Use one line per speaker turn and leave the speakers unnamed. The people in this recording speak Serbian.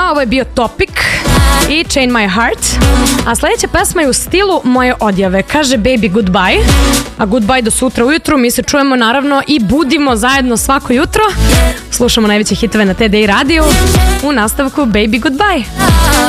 ovo je bio Topic i Chain My Heart. A sledeća pesma je u stilu moje odjave. Kaže Baby Goodbye. A goodbye do sutra ujutru. Mi se čujemo naravno i budimo zajedno svako jutro. Slušamo najveće hitove na TDI radiju. U nastavku Baby Goodbye.